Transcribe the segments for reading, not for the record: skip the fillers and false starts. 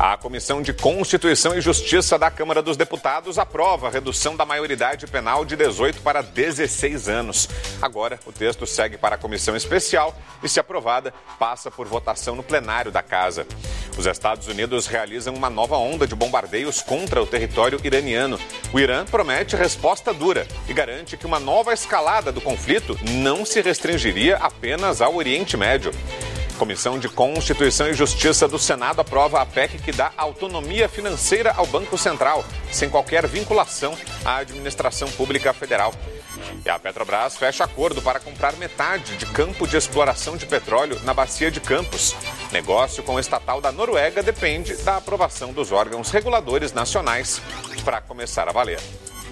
A Comissão de Constituição e Justiça da Câmara dos Deputados aprova a redução da maioridade penal de 18 para 16 anos. Agora, o texto segue para a comissão especial e, se aprovada, passa por votação no plenário da Casa. Os Estados Unidos realizam uma nova onda de bombardeios contra o território iraniano. O Irã promete resposta dura e garante que uma nova escalada do conflito não se restringiria apenas ao Oriente Médio. A Comissão de Constituição e Justiça do Senado aprova a PEC que dá autonomia financeira ao Banco Central, sem qualquer vinculação à administração pública federal. E a Petrobras fecha acordo para comprar metade de campo de exploração de petróleo na Bacia de Campos. Negócio com o estatal da Noruega depende da aprovação dos órgãos reguladores nacionais para começar a valer.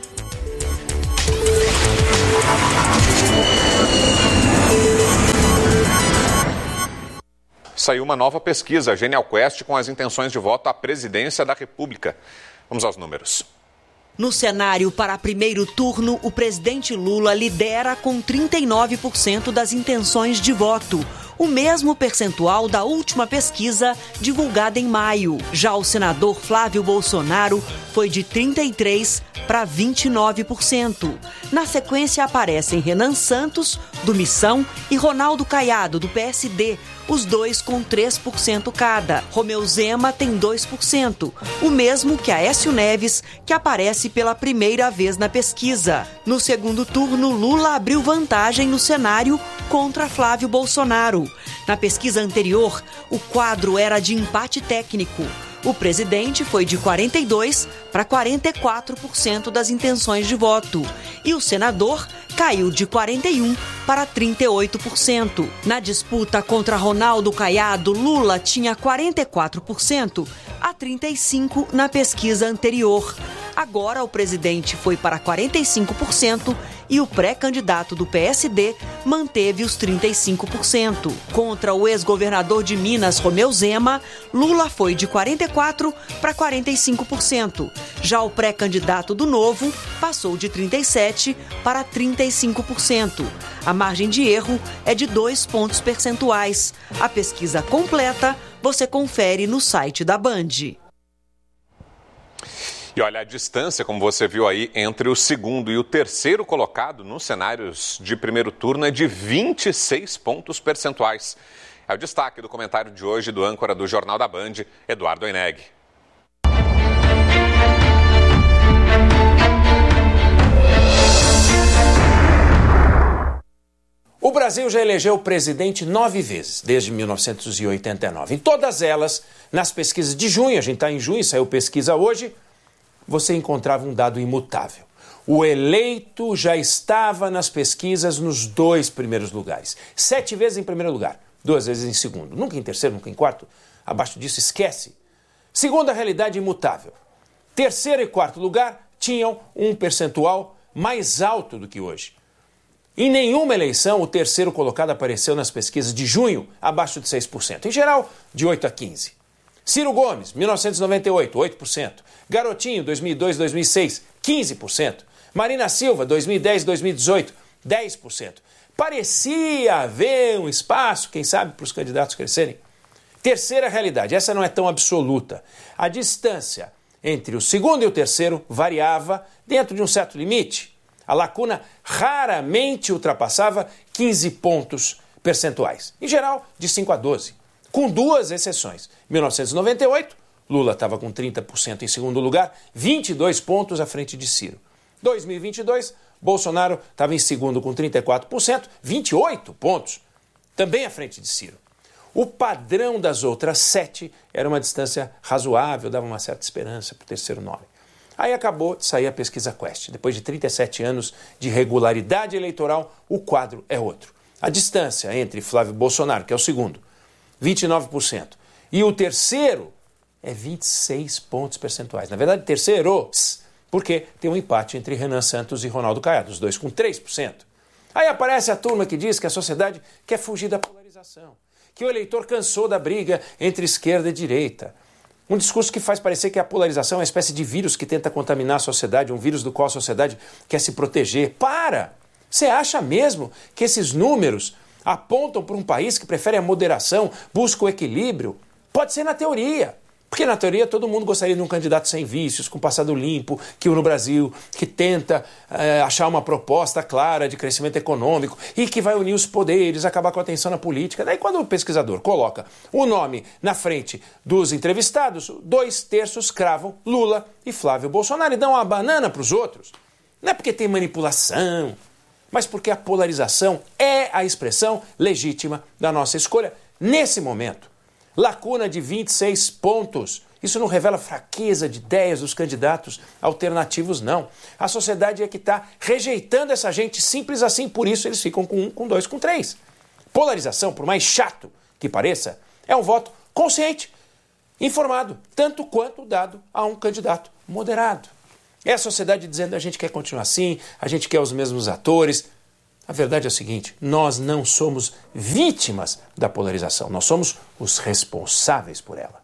Saiu uma nova pesquisa, Genial Quest, com as intenções de voto à presidência da República. Vamos aos números. No cenário para primeiro turno, o presidente Lula lidera com 39% das intenções de voto, o mesmo percentual da última pesquisa divulgada em maio. Já o senador Flávio Bolsonaro foi de 33% para 29%. Na sequência aparecem Renan Santos, do Missão, e Ronaldo Caiado, do PSD, os dois com 3% cada. Romeu Zema tem 2%, o mesmo que Aécio Neves, que aparece pela primeira vez na pesquisa. No segundo turno, Lula abriu vantagem no cenário contra Flávio Bolsonaro. Na pesquisa anterior, o quadro era de empate técnico. O presidente foi de 42% para 44% das intenções de voto e o senador caiu de 41% para 38%. Na disputa contra Ronaldo Caiado, Lula tinha 44% a 35% na pesquisa anterior. Agora o presidente foi para 45% e o pré-candidato do PSD manteve os 35%. Contra o ex-governador de Minas, Romeu Zema, Lula foi de 44% para 45%. Já o pré-candidato do Novo passou de 37% para 35%. A margem de erro é de 2 pontos percentuais. A pesquisa completa você confere no site da Band. E olha, a distância, como você viu aí, entre o segundo e o terceiro colocado nos cenários de primeiro turno é de 26 pontos percentuais. É o destaque do comentário de hoje do âncora do Jornal da Band, Eduardo Oineg. O Brasil já elegeu o presidente 9 vezes, desde 1989. Em todas elas, nas pesquisas de junho, a gente está em junho, saiu pesquisa hoje, você encontrava um dado imutável. O eleito já estava nas pesquisas nos 2 primeiros lugares. 7 vezes em primeiro lugar, 2 vezes em segundo. Nunca em terceiro, nunca em quarto. Abaixo disso, esquece. Segunda realidade imutável. Terceiro e quarto lugar tinham um percentual mais alto do que hoje. Em nenhuma eleição, o terceiro colocado apareceu nas pesquisas de junho abaixo de 6%. Em geral, de 8% a 15%. Ciro Gomes, 1998, 8%. Garotinho, 2002, 2006, 15%. Marina Silva, 2010, 2018, 10%. Parecia haver um espaço, quem sabe, para os candidatos crescerem. Terceira realidade, essa não é tão absoluta. A distância entre o segundo e o terceiro variava dentro de um certo limite. A lacuna raramente ultrapassava 15 pontos percentuais. Em geral, de 5 a 12. Com 2 exceções. 1998, Lula estava com 30% em segundo lugar, 22 pontos à frente de Ciro. 2022, Bolsonaro estava em segundo com 34%, 28 pontos, também à frente de Ciro. O padrão das outras 7 era uma distância razoável, dava uma certa esperança para o terceiro nome. Aí acabou de sair a pesquisa Quest. Depois de 37 anos de regularidade eleitoral, o quadro é outro. A distância entre Flávio Bolsonaro, que é o segundo, 29%, e o terceiro é 26 pontos percentuais. Na verdade, terceiros, porque tem um empate entre Renan Santos e Ronaldo Caiado, os dois com 3%. Aí aparece a turma que diz que a sociedade quer fugir da polarização, que o eleitor cansou da briga entre esquerda e direita. Um discurso que faz parecer que a polarização é uma espécie de vírus que tenta contaminar a sociedade, um vírus do qual a sociedade quer se proteger. Para! Você acha mesmo que esses números apontam para um país que prefere a moderação, busca o equilíbrio? Pode ser na teoria, Porque, na teoria, todo mundo gostaria de um candidato sem vícios, com passado limpo, que no Brasil, que tenta achar uma proposta clara de crescimento econômico e que vai unir os poderes, acabar com a tensão na política. Daí, quando o pesquisador coloca o nome na frente dos entrevistados, 2/3 cravam Lula e Flávio Bolsonaro e dão uma banana para os outros. Não é porque tem manipulação, mas porque a polarização é a expressão legítima da nossa escolha nesse momento. Lacuna de 26 pontos. Isso não revela fraqueza de ideias dos candidatos alternativos, não. A sociedade é que está rejeitando essa gente simples assim, por isso eles ficam com 1, com 2, com 3. Polarização, por mais chato que pareça, é um voto consciente, informado, tanto quanto dado a um candidato moderado. É a sociedade dizendo a gente quer continuar assim, a gente quer os mesmos atores. A verdade é o seguinte, nós não somos vítimas da polarização, nós somos os responsáveis por ela.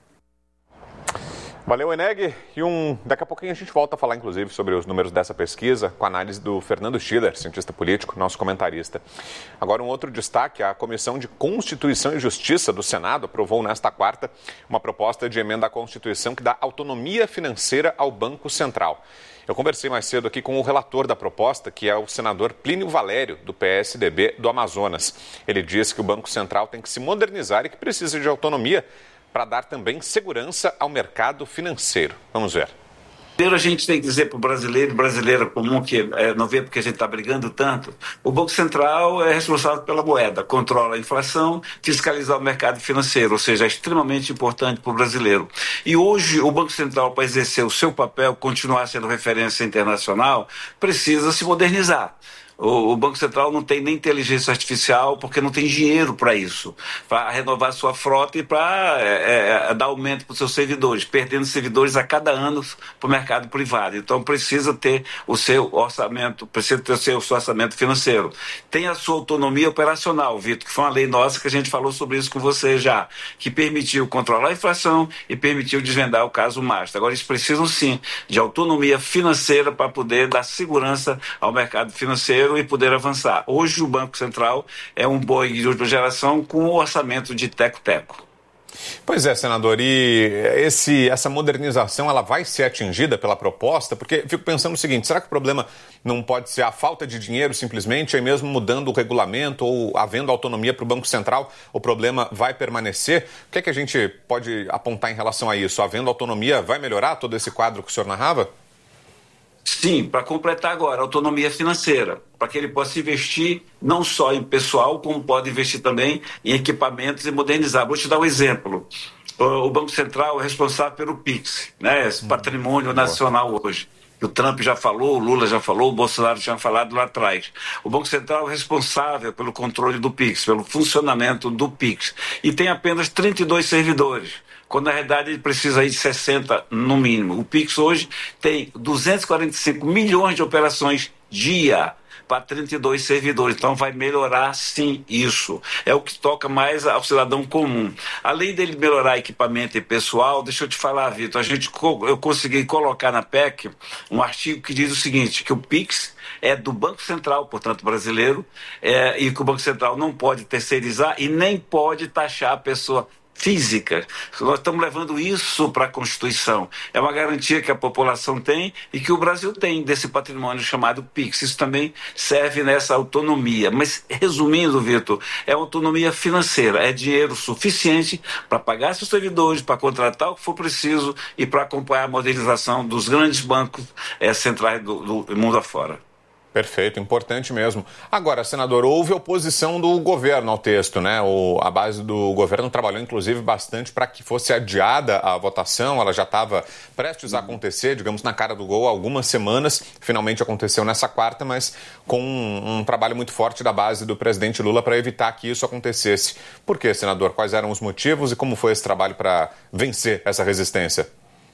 Valeu, Eneg. Daqui a pouquinho a gente volta a falar, inclusive, sobre os números dessa pesquisa, com a análise do Fernando Schiller, cientista político, nosso comentarista. Agora, um outro destaque, a Comissão de Constituição e Justiça do Senado aprovou nesta quarta uma proposta de emenda à Constituição que dá autonomia financeira ao Banco Central. Eu conversei mais cedo aqui com o relator da proposta, que é o senador Plínio Valério, do PSDB do Amazonas. Ele disse que o Banco Central tem que se modernizar e que precisa de autonomia para dar também segurança ao mercado financeiro. Vamos ver. Primeiro a gente tem que dizer para o brasileiro, brasileira comum, que não vê porque a gente está brigando tanto, o Banco Central é responsável pela moeda, controla a inflação, fiscaliza o mercado financeiro, ou seja, é extremamente importante para o brasileiro. E hoje o Banco Central, para exercer o seu papel, continuar sendo referência internacional, precisa se modernizar. O Banco Central não tem nem inteligência artificial porque não tem dinheiro para isso, para renovar sua frota e para dar aumento para os seus servidores, perdendo servidores a cada ano para o mercado privado. Então precisa ter o seu orçamento, precisa ter o seu orçamento financeiro. Tem a sua autonomia operacional, Vitor, que foi uma lei nossa que a gente falou sobre isso com você já, que permitiu controlar a inflação e permitiu desvendar o caso Master. Agora eles precisam sim de autonomia financeira para poder dar segurança ao mercado financeiro e poder avançar. Hoje o Banco Central é um Boeing de última geração com o orçamento de teco-teco. Pois é, senador, e essa modernização ela vai ser atingida pela proposta? Porque fico pensando o seguinte, será que o problema não pode ser a falta de dinheiro simplesmente, aí mesmo mudando o regulamento ou havendo autonomia para o Banco Central, o problema vai permanecer? O que é que a gente pode apontar em relação a isso? Havendo autonomia, vai melhorar todo esse quadro que o senhor narrava? Sim, para completar agora, autonomia financeira, para que ele possa investir não só em pessoal, como pode investir também em equipamentos e modernizar. Vou te dar um exemplo. O Banco Central é responsável pelo PIX, né, esse patrimônio nacional hoje. O Trump já falou, o Lula já falou, o Bolsonaro tinha falado lá atrás. O Banco Central é responsável pelo controle do PIX, pelo funcionamento do PIX. E tem apenas 32 servidores, quando na realidade ele precisa aí de 60 no mínimo. O PIX hoje tem 245 milhões de operações dia para 32 servidores. Então vai melhorar sim isso. É o que toca mais ao cidadão comum. Além dele melhorar equipamento e pessoal, deixa eu te falar, Vitor, eu consegui colocar na PEC um artigo que diz o seguinte, que o PIX é do Banco Central, portanto brasileiro, e que o Banco Central não pode terceirizar e nem pode taxar a pessoa física. Nós estamos levando isso para a Constituição. É uma garantia que a população tem e que o Brasil tem desse patrimônio chamado PIX. Isso também serve nessa autonomia. Mas, resumindo, Vitor, é autonomia financeira. É dinheiro suficiente para pagar seus servidores, para contratar o que for preciso e para acompanhar a modernização dos grandes bancos centrais do mundo afora. Perfeito, importante mesmo. Agora, senador, houve oposição do governo ao texto, né? A base do governo trabalhou, inclusive, bastante para que fosse adiada a votação. Ela já estava prestes a acontecer, digamos, na cara do gol há algumas semanas. Finalmente aconteceu nessa quarta, mas com um trabalho muito forte da base do presidente Lula para evitar que isso acontecesse. Por quê, senador? Quais eram os motivos e como foi esse trabalho para vencer essa resistência?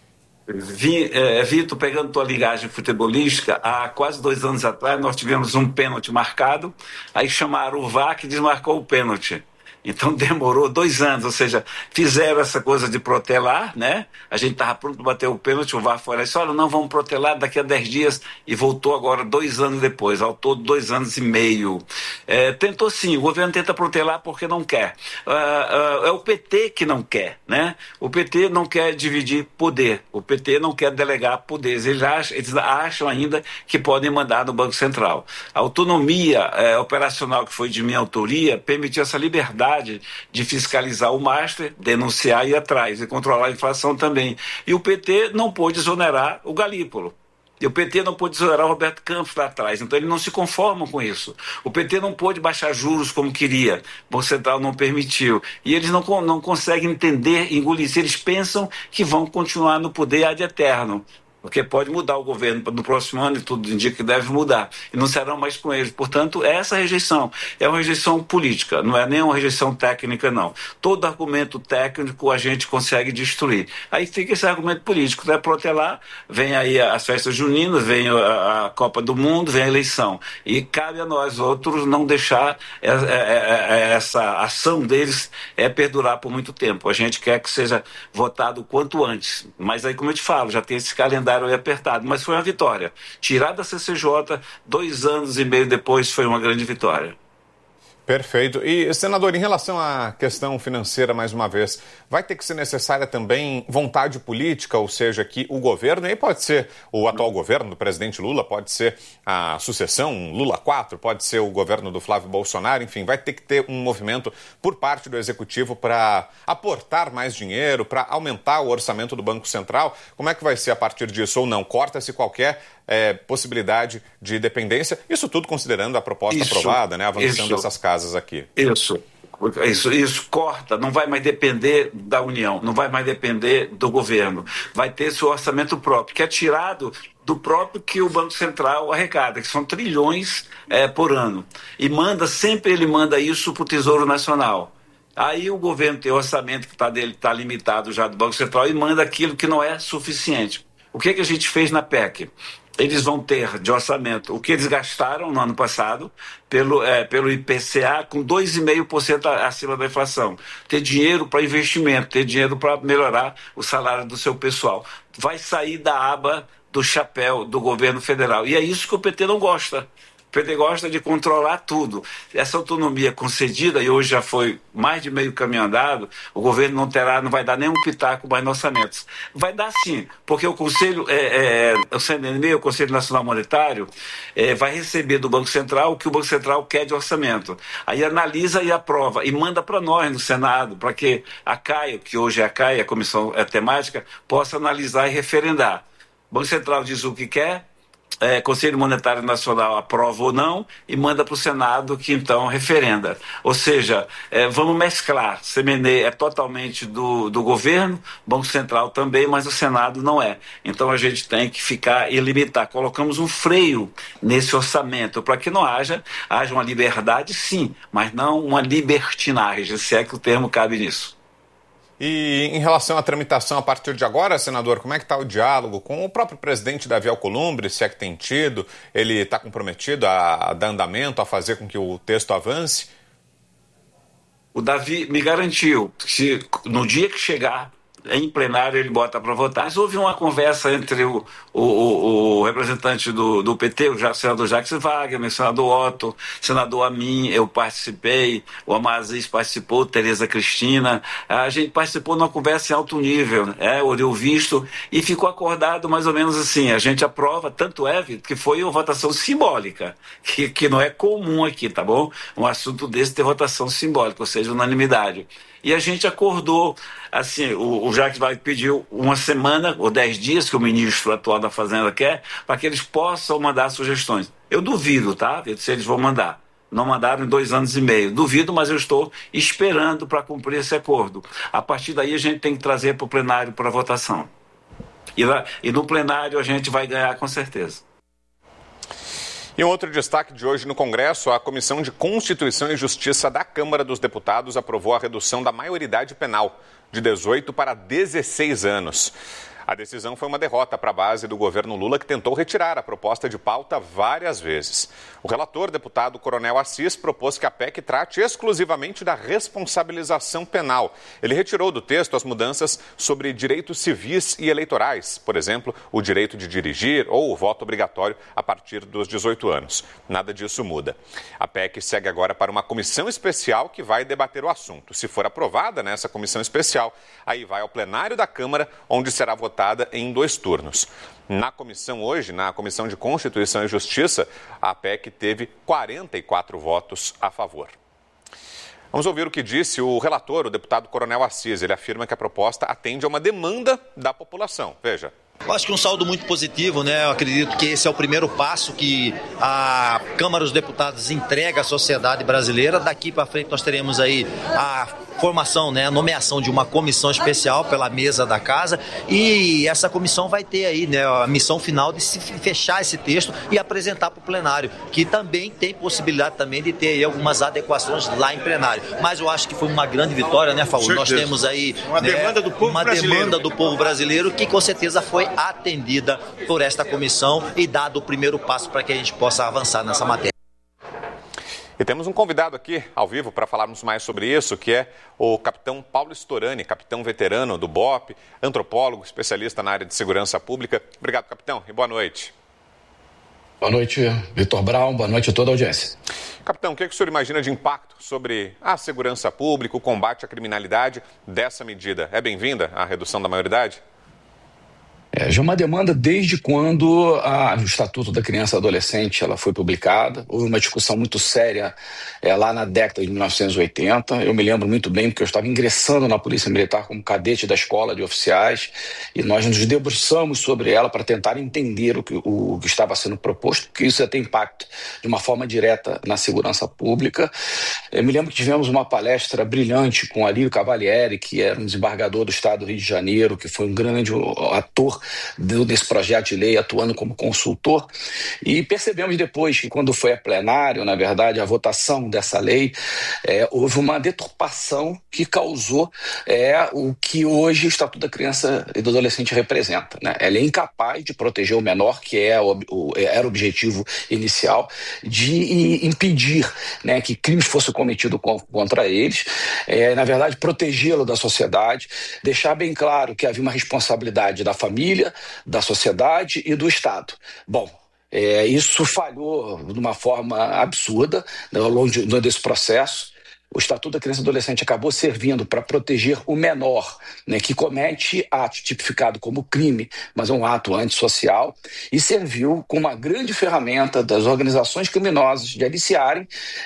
Vitor, pegando tua ligagem futebolística, há quase 2 anos atrás nós tivemos um pênalti marcado, aí chamaram o VAR que desmarcou o pênalti. Então demorou 2 anos, ou seja, fizeram essa coisa de protelar, né? A gente estava pronto para bater o pênalti, o VAR foi lá e disse, olha, não, vamos protelar daqui a 10 dias, e voltou agora 2 anos depois, ao todo 2 anos e meio. Tentou sim, o governo tenta protelar porque não quer. É o PT que não quer, né? O PT não quer dividir poder, o PT não quer delegar poderes, eles acham ainda que podem mandar no Banco Central. A autonomia operacional que foi de minha autoria permitiu essa liberdade de fiscalizar o master, denunciar e ir atrás, e controlar a inflação também. E o PT não pôde exonerar o Galípolo. E o PT não pôde exonerar o Roberto Campos lá atrás. Então, eles não se conformam com isso. O PT não pôde baixar juros como queria. O Banco Central não permitiu. E eles não conseguem entender, engolir. Eles pensam que vão continuar no poder ad eterno. Porque pode mudar o governo no próximo ano e tudo indica que deve mudar. E não serão mais com eles. Portanto, essa rejeição é uma rejeição política, não é nem uma rejeição técnica, não. Todo argumento técnico a gente consegue destruir. Aí fica esse argumento político, né? Protelar, vem aí as festas juninas, vem a Copa do Mundo, vem a eleição. E cabe a nós outros não deixar essa ação deles perdurar por muito tempo. A gente quer que seja votado o quanto antes. Mas aí, como eu te falo, já tem esse calendário apertado, mas foi uma vitória. Tirar da CCJ, 2 anos e meio depois, foi uma grande vitória. Perfeito. E, senador, em relação à questão financeira, mais uma vez, vai ter que ser necessária também vontade política, ou seja, que o governo, e aí pode ser o atual governo do presidente Lula, pode ser a sucessão Lula 4, pode ser o governo do Flávio Bolsonaro, enfim, vai ter que ter um movimento por parte do Executivo para aportar mais dinheiro, para aumentar o orçamento do Banco Central. Como é que vai ser a partir disso ou não? Corta-se qualquer possibilidade de dependência, isso tudo considerando a proposta aprovada, né, avançando essas casas aqui. Isso corta, não vai mais depender da União, não vai mais depender do governo, vai ter seu orçamento próprio, que é tirado do próprio que o Banco Central arrecada, que são trilhões por ano, e ele manda isso para o Tesouro Nacional. Aí o governo tem o orçamento que está limitado já do Banco Central e manda aquilo que não é suficiente. O que a gente fez na PEC? Eles vão ter de orçamento o que eles gastaram no ano passado pelo IPCA com 2,5% acima da inflação. Ter dinheiro para investimento, ter dinheiro para melhorar o salário do seu pessoal. Vai sair da aba do chapéu do governo federal. E é isso que o PT não gosta. O PT gosta de controlar tudo. Essa autonomia concedida, e hoje já foi mais de meio caminho andado, o governo não vai dar nenhum pitaco mais nos orçamentos. Vai dar sim, porque o Conselho, o CNM, o Conselho Nacional Monetário, vai receber do Banco Central o que o Banco Central quer de orçamento. Aí analisa e aprova, e manda para nós no Senado, para que a CAI, que hoje é a CAI, a Comissão Temática, possa analisar e referendar. O Banco Central diz o que quer, Conselho Monetário Nacional aprova ou não e manda para o Senado, que então referenda. Ou seja, vamos mesclar. CMN é totalmente do governo, Banco Central também, mas o Senado não é. Então a gente tem que ficar e limitar. Colocamos um freio nesse orçamento para que não haja uma liberdade, sim, mas não uma libertinagem, se é que o termo cabe nisso. E em relação à tramitação a partir de agora, senador, como é que está o diálogo com o próprio presidente Davi Alcolumbre, se é que tem tido? Ele está comprometido a dar andamento, a fazer com que o texto avance? O Davi me garantiu que no dia que chegar em plenário ele bota para votar. Mas houve uma conversa entre o representante do PT, o senador Jacques Wagner, o senador Otto, o senador Amin, eu participei, o Amaziz participou, Tereza Cristina, a gente participou numa conversa em alto nível, olhou visto e ficou acordado mais ou menos assim, a gente aprova, tanto que foi uma votação simbólica, que não é comum aqui, tá bom? Um assunto desse ter votação simbólica, ou seja, unanimidade. E a gente acordou, assim, o Jacques Wagner pediu 1 semana ou 10 dias, que o ministro atual da Fazenda quer, para que eles possam mandar sugestões. Eu duvido, tá? Se eles vão mandar. Não mandaram em 2 anos e meio. Duvido, mas eu estou esperando para cumprir esse acordo. A partir daí a gente tem que trazer para o plenário para votação. E no plenário a gente vai ganhar com certeza. E um outro destaque de hoje no Congresso, a Comissão de Constituição e Justiça da Câmara dos Deputados aprovou a redução da maioridade penal de 18 para 16 anos. A decisão foi uma derrota para a base do governo Lula, que tentou retirar a proposta de pauta várias vezes. O relator, deputado Coronel Assis, propôs que a PEC trate exclusivamente da responsabilização penal. Ele retirou do texto as mudanças sobre direitos civis e eleitorais, por exemplo, o direito de dirigir ou o voto obrigatório a partir dos 18 anos. Nada disso muda. A PEC segue agora para uma comissão especial que vai debater o assunto. Se for aprovada nessa comissão especial, aí vai ao plenário da Câmara, onde será votada em 2 turnos. Na comissão hoje, na Comissão de Constituição e Justiça, a PEC teve 44 votos a favor. Vamos ouvir o que disse o relator, o deputado Coronel Assis. Ele afirma que a proposta atende a uma demanda da população. Veja. Eu acho que um saldo muito positivo, né? Eu acredito que esse é o primeiro passo que a Câmara dos Deputados entrega à sociedade brasileira. Daqui para frente nós teremos aí a formação, né, a nomeação de uma comissão especial pela mesa da casa, e essa comissão vai ter aí, né, a missão final de se fechar esse texto e apresentar para o plenário, que também tem possibilidade também de ter aí algumas adequações lá em plenário. Mas eu acho que foi uma grande vitória, né, Faú? Nós temos aí uma demanda do povo brasileiro que com certeza foi atendida por esta comissão e dado o primeiro passo para que a gente possa avançar nessa matéria. E temos um convidado aqui, ao vivo, para falarmos mais sobre isso, que é o capitão Paulo Storani, capitão veterano do BOPE, antropólogo, especialista na área de segurança pública. Obrigado, capitão, e boa noite. Boa noite, Vitor Brown. Boa noite a toda a audiência. Capitão, o que o senhor imagina de impacto sobre a segurança pública, o combate à criminalidade dessa medida? É bem-vinda a redução da maioridade? Já é uma demanda desde quando o Estatuto da Criança e Adolescente ela foi publicada. Houve uma discussão muito séria lá na década de 1980. Eu me lembro muito bem porque eu estava ingressando na Polícia Militar como cadete da Escola de Oficiais e nós nos debruçamos sobre ela para tentar entender o que estava sendo proposto, porque isso ia ter impacto de uma forma direta na segurança pública. Eu me lembro que tivemos uma palestra brilhante com Alírio Cavalieri, que era um desembargador do Estado do Rio de Janeiro, que foi um grande ator desse projeto de lei, atuando como consultor, e percebemos depois que quando foi a plenário, na verdade, a votação dessa lei, houve uma deturpação que causou o que hoje o Estatuto da Criança e do Adolescente representa, né? Ela é incapaz de proteger o menor, que era o objetivo inicial, de impedir, né, que crimes fossem cometidos contra eles, na verdade, protegê-lo da sociedade, deixar bem claro que havia uma responsabilidade da família, da sociedade e do Estado. Bom, isso falhou de uma forma absurda, né, ao longo desse processo. O Estatuto da Criança e Adolescente acabou servindo para proteger o menor, né, que comete ato tipificado como crime, mas é um ato antissocial, e serviu como uma grande ferramenta das organizações criminosas de aliciarem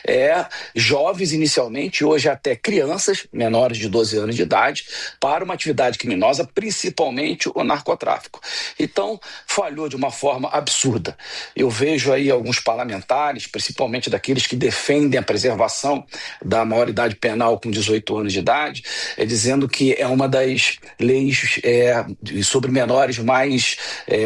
jovens inicialmente, hoje até crianças menores de 12 anos de idade, para uma atividade criminosa, principalmente o narcotráfico. Então, falhou de uma forma absurda. Eu vejo aí alguns parlamentares, principalmente daqueles que defendem a preservação da maioridade penal com 18 anos de idade, dizendo que é uma das leis sobre menores mais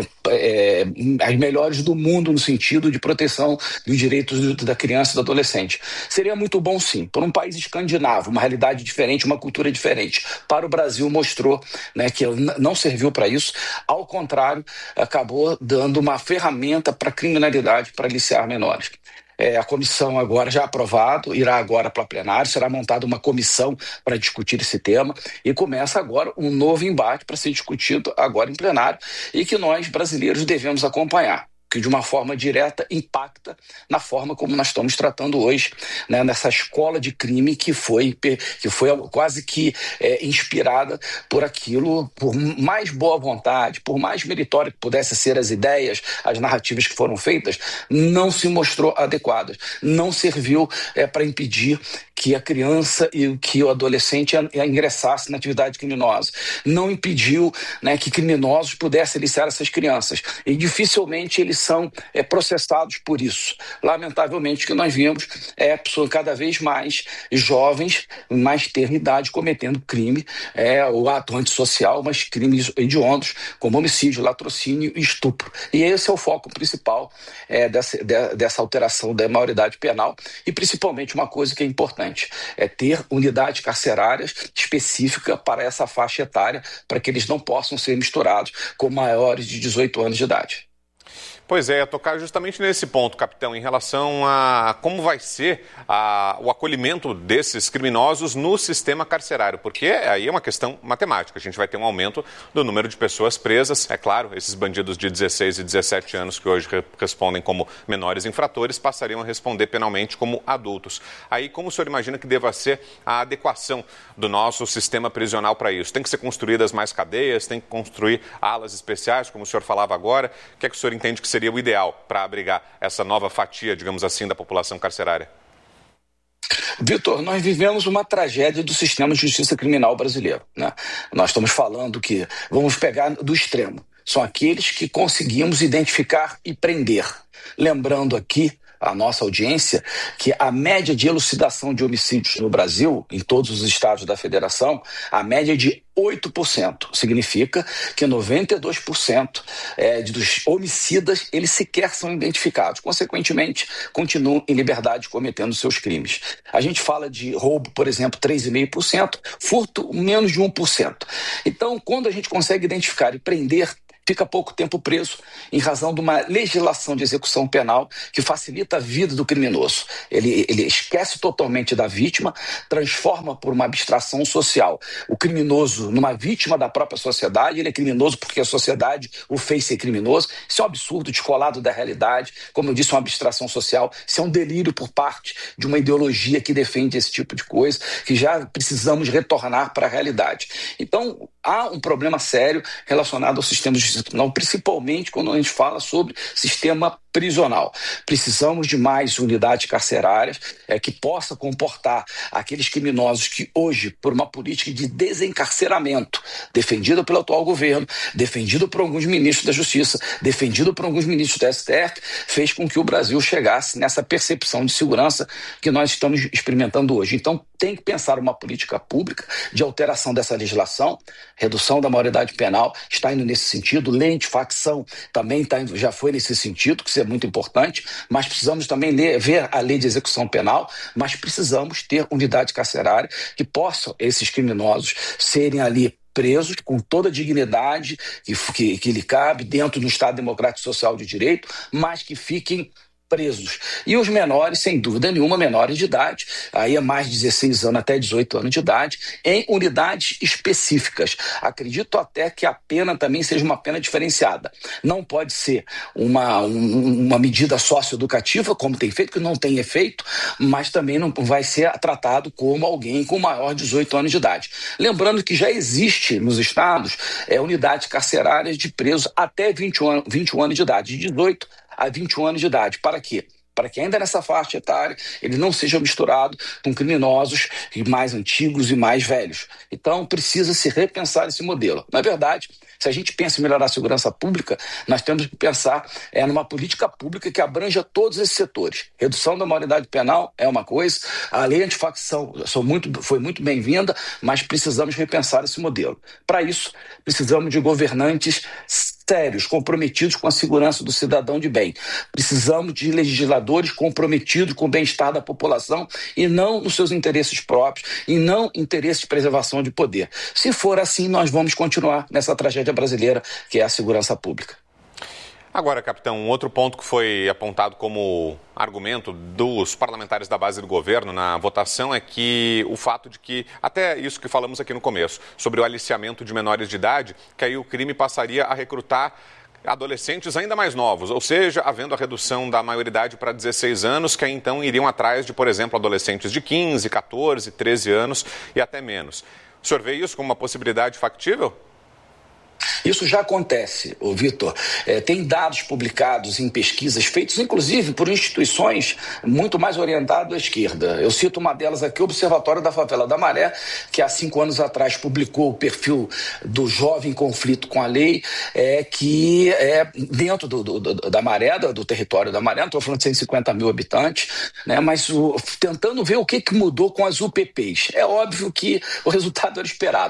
as melhores do mundo no sentido de proteção dos direitos da criança e do adolescente. Seria muito bom, sim, por um país escandinavo, uma realidade diferente, uma cultura diferente. Para o Brasil mostrou, né, que não serviu para isso, ao contrário, acabou dando uma ferramenta para a criminalidade, para aliciar menores. A comissão agora já aprovado, irá agora para plenário, será montada uma comissão para discutir esse tema e começa agora um novo embate para ser discutido agora em plenário e que nós brasileiros devemos acompanhar, que de uma forma direta impacta na forma como nós estamos tratando hoje, né, nessa escola de crime que foi quase que inspirada por aquilo, por mais boa vontade, por mais meritório que pudesse ser as ideias, as narrativas que foram feitas, não se mostrou adequadas, não serviu para impedir que a criança e que o adolescente ingressasse na atividade criminosa, não impediu, né, que criminosos pudessem aliciar essas crianças, e dificilmente eles são processados por isso. Lamentavelmente, o que nós vimos pessoas cada vez mais jovens, mais ter idade, cometendo crime, o ato antissocial, mas crimes hediondos, como homicídio, latrocínio e estupro. E esse é o foco principal dessa alteração da maioridade penal, e principalmente uma coisa que é importante. importante, é ter unidade carcerárias específica para essa faixa etária, para que eles não possam ser misturados com maiores de 18 anos de idade. Pois é, tocar justamente nesse ponto, capitão, em relação a como vai ser o acolhimento desses criminosos no sistema carcerário, porque aí é uma questão matemática, a gente vai ter um aumento do número de pessoas presas, é claro, esses bandidos de 16 e 17 anos que hoje respondem como menores infratores passariam a responder penalmente como adultos. Aí como o senhor imagina que deva ser a adequação do nosso sistema prisional para isso? Tem que ser construídas mais cadeias, tem que construir alas especiais, como o senhor falava agora, o que é que o senhor entende que seria o ideal para abrigar essa nova fatia, digamos assim, da população carcerária? Vitor, nós vivemos uma tragédia do sistema de justiça criminal brasileiro, né? Nós estamos falando que vamos pegar do extremo. São aqueles que conseguimos identificar e prender. Lembrando aqui a nossa audiência que a média de elucidação de homicídios no Brasil, em todos os estados da federação, a média é de 8%. Significa que 92% dos homicidas, eles sequer são identificados. Consequentemente, continuam em liberdade cometendo seus crimes. A gente fala de roubo, por exemplo, 3,5%, furto, menos de 1%. Então, quando a gente consegue identificar e prender, fica pouco tempo preso em razão de uma legislação de execução penal que facilita a vida do criminoso. Ele esquece totalmente da vítima, transforma por uma abstração social o criminoso numa vítima da própria sociedade. Ele é criminoso porque a sociedade o fez ser criminoso. Isso é um absurdo descolado da realidade. Como eu disse, uma abstração social. Isso é um delírio por parte de uma ideologia que defende esse tipo de coisa, que já precisamos retornar para a realidade. Então, há um problema sério relacionado ao sistema de justiça criminal, principalmente quando a gente fala sobre sistema prisional. Precisamos de mais unidades carcerárias que possa comportar aqueles criminosos que hoje, por uma política de desencarceramento, defendida pelo atual governo, defendido por alguns ministros da Justiça, defendido por alguns ministros da STF, fez com que o Brasil chegasse nessa percepção de segurança que nós estamos experimentando hoje. Então, tem que pensar uma política pública de alteração dessa legislação, redução da maioridade penal, está indo nesse sentido, lei antifacção também já foi nesse sentido, que isso é muito importante, mas precisamos também ver a lei de execução penal, mas precisamos ter unidade carcerária que possam esses criminosos serem ali presos com toda a dignidade que lhe cabe dentro do Estado Democrático Social de Direito, mas que fiquem presos. E os menores, sem dúvida nenhuma, menores de idade, aí é mais de 16 anos até 18 anos de idade, em unidades específicas. Acredito até que a pena também seja uma pena diferenciada. Não pode ser uma medida socioeducativa, como tem feito, que não tem efeito, mas também não vai ser tratado como alguém com maior de 18 anos de idade. Lembrando que já existe nos estados unidades carcerárias de presos até 21 anos de idade, de 18 a 21 anos de idade. Para quê? Para que ainda nessa faixa etária ele não seja misturado com criminosos mais antigos e mais velhos. Então precisa se repensar esse modelo. Na verdade, se a gente pensa em melhorar a segurança pública, nós temos que pensar numa política pública que abranja todos esses setores. Redução da maioridade penal é uma coisa, a lei antifacção foi muito bem-vinda, mas precisamos repensar esse modelo. Para isso, precisamos de governantes sérios, comprometidos com a segurança do cidadão de bem. Precisamos de legisladores comprometidos com o bem-estar da população e não nos seus interesses próprios, e não interesses de preservação de poder. Se for assim, nós vamos continuar nessa tragédia brasileira, que é a segurança pública. Agora, capitão, um outro ponto que foi apontado como argumento dos parlamentares da base do governo na votação é que o fato de que, até isso que falamos aqui no começo, sobre o aliciamento de menores de idade, que aí o crime passaria a recrutar adolescentes ainda mais novos, ou seja, havendo a redução da maioridade para 16 anos, que aí então iriam atrás de, por exemplo, adolescentes de 15, 14, 13 anos e até menos. O senhor vê isso como uma possibilidade factível? Isso já acontece, Vitor. Tem dados publicados em pesquisas feitas, inclusive, por instituições muito mais orientadas à esquerda. Eu cito uma delas aqui, o Observatório da Favela da Maré, que há 5 anos atrás publicou o perfil do jovem conflito com a lei, que é dentro da Maré, do território da Maré, não estou falando de 150 mil habitantes, né, mas tentando ver o que mudou com as UPPs. É óbvio que o resultado era esperado.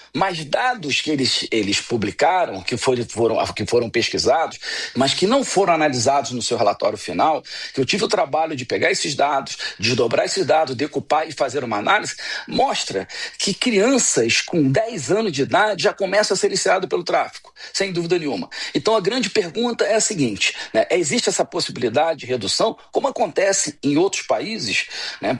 mas dados que eles publicaram, que foram pesquisados, mas que não foram analisados no seu relatório final, que eu tive o trabalho de pegar esses dados, desdobrar esses dados, decupar e fazer uma análise, mostra que crianças com 10 anos de idade já começam a ser iniciadas pelo tráfico, sem dúvida nenhuma. Então a grande pergunta é a seguinte, né? Existe essa possibilidade de redução, como acontece em outros países, né?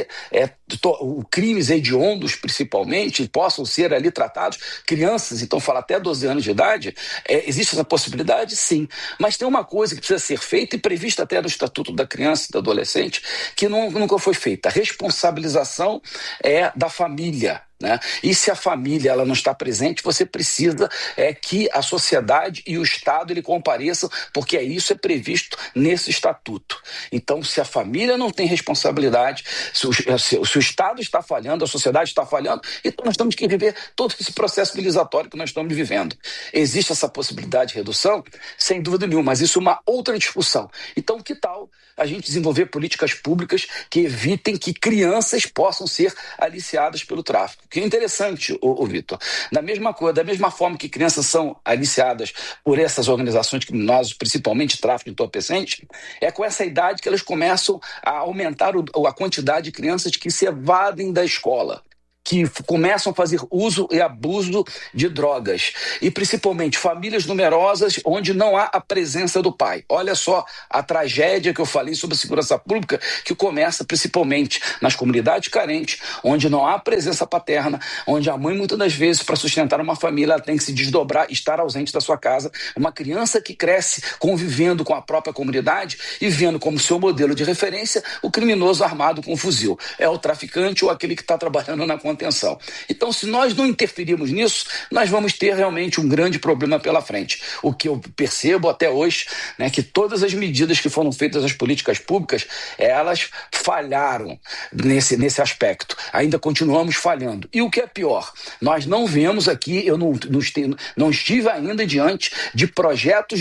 Crimes hediondos, principalmente, possam ser ali tratados, crianças, então fala até 12 anos de idade, existe essa possibilidade? Sim. Mas tem uma coisa que precisa ser feita e prevista até no Estatuto da Criança e do Adolescente, que nunca foi feita. A responsabilização da família. Né? E se a família ela não está presente, você precisa que a sociedade e o Estado ele compareçam, porque isso é previsto nesse estatuto. Então, se a família não tem responsabilidade, se o Estado está falhando, a sociedade está falhando, então nós temos que viver todo esse processo civilizatório que nós estamos vivendo. Existe essa possibilidade de redução? Sem dúvida nenhuma, mas isso é uma outra discussão. Então, que tal a gente desenvolver políticas públicas que evitem que crianças possam ser aliciadas pelo tráfico? Que é interessante, Vitor. Da mesma forma que crianças são aliciadas por essas organizações criminosas, principalmente tráfico de entorpecentes, é com essa idade que elas começam a aumentar a quantidade de crianças que se evadem da escola, que começam a fazer uso e abuso de drogas. E, principalmente, famílias numerosas onde não há a presença do pai. Olha só a tragédia que eu falei sobre a segurança pública, que começa principalmente nas comunidades carentes, onde não há presença paterna, onde a mãe, muitas das vezes, para sustentar uma família, ela tem que se desdobrar, estar ausente da sua casa. Uma criança que cresce convivendo com a própria comunidade e vendo como seu modelo de referência o criminoso armado com um fuzil. É o traficante ou aquele que está trabalhando na contenção. Então, se nós não interferirmos nisso, nós vamos ter realmente um grande problema pela frente. O que eu percebo até hoje, né, que todas as medidas que foram feitas nas políticas públicas, elas falharam nesse aspecto. Ainda continuamos falhando. E o que é pior, nós não vemos aqui, eu não estive ainda diante de projetos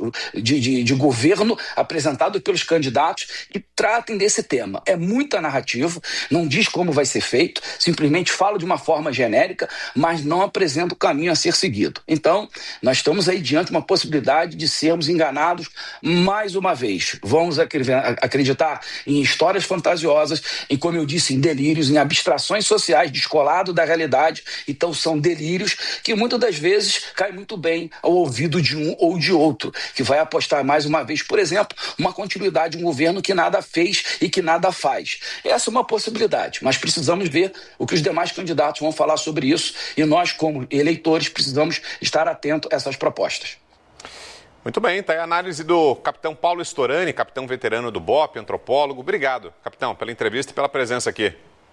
de governo apresentados pelos candidatos que tratem desse tema. É muita narrativa, não diz como vai ser feito, simplesmente fala de uma forma genérica, mas não apresenta o caminho a ser seguido. Então, nós estamos aí diante de uma possibilidade de sermos enganados mais uma vez. Vamos acreditar em histórias fantasiosas, em, como eu disse, em delírios, em abstrações sociais descolado da realidade. Então, são delírios que muitas das vezes caem muito bem ao ouvido de um ou de outro, que vai apostar mais uma vez, por exemplo, uma continuidade de um governo que nada fez e que nada faz. Essa é uma possibilidade, mas precisamos ver o que os demais candidatos vão falar sobre isso e nós, como eleitores, precisamos estar atentos a essas propostas. Muito bem, está aí a análise do capitão Paulo Storani, capitão veterano do BOPE, antropólogo. Obrigado, capitão, pela entrevista e pela presença aqui.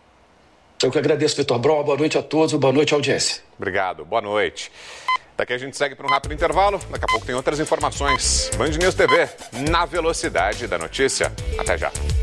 Eu que agradeço, Vitor Brown. Boa noite a todos, boa noite, audiência. Obrigado, boa noite. Daqui a gente segue para um rápido intervalo. Daqui a pouco tem outras informações. Band News TV, na velocidade da notícia. Até já.